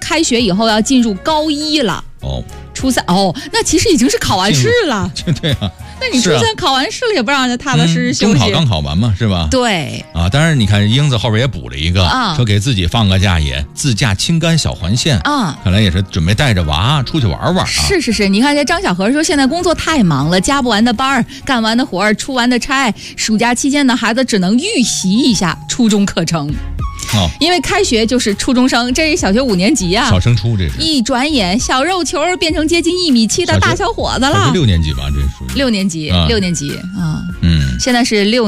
开学以后要进入高一了。初三那其实已经是考完试了。 对啊， 那你初三考完试了，也不让人家踏踏实实休息。 中考刚考完嘛，是吧？ 对啊，当然你看英子后边也补了一个，说给自己放个假也自驾青甘小环线啊，看来也是准备带着娃出去玩玩啊。 是，你看这张小何说，现在工作太忙了，加不完的班，干完的活，出完的差，暑假期间呢，孩子只能预习一下初中课程。因为开学就是初中生，这是小学5年级啊， 小升初这是。 一转眼，小肉球变成接近1.7米的大小伙子了。 6年级吧，这属于 6年级，6年级啊。现在是6。